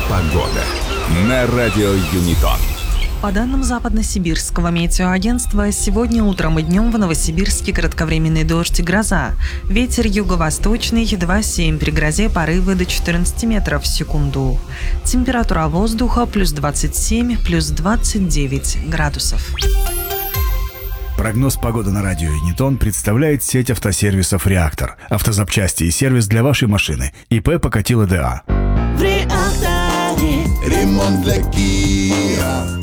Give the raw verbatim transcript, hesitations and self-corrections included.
Погода на радио Юнитон. По данным Западно-Сибирского метеоагентства, сегодня утром и днем в Новосибирске кратковременный дождь и гроза. Ветер юго-восточный, два семь, при грозе порывы до четырнадцати метров в секунду. Температура воздуха плюс двадцать семь, плюс двадцать девять градусов. Прогноз погоды на радио Юнитон представляет сеть автосервисов «Реактор». Автозапчасти и сервис для вашей машины. ИП Покатило ДА. В Реакторе ремонт для Kia.